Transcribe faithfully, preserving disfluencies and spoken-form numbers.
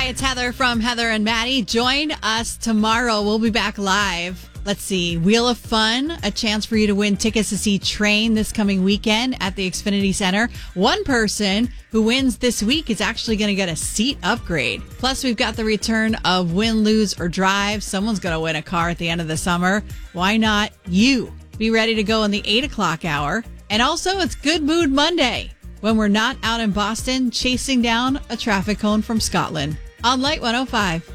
Hi, it's Heather from Heather and Maddie. Join us tomorrow. We'll be back live. Let's see. Wheel of Fun, a chance for you to win tickets to see Train this coming weekend at the Xfinity Center. One person who wins this week is actually going to get a seat upgrade. Plus, we've got the return of Win, Lose, or Drive. Someone's going to win a car at the end of the summer. Why not you? Be ready to go in the eight o'clock hour. And also, it's Good Mood Monday, when we're not out in Boston chasing down a traffic cone from Scotland. On Light one oh five.